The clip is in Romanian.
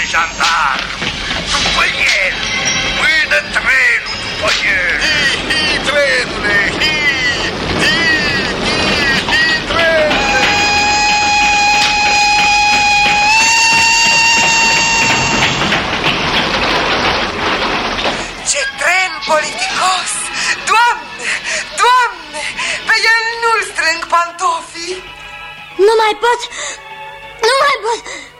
jandarmul, după el, până trenul după el. Hi, trenule, hi, trenule. Ce tren politicos! Doamne, Doamne, pe el nu-l strâng pantofii. Nu mai pot, nu mai pot.